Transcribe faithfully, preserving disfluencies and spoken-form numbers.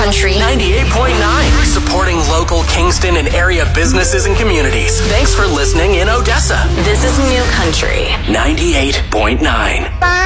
Country ninety-eight point nine, supporting local Kingston and area businesses and communities. Thanks for listening in Odessa. This is New Country ninety-eight point nine.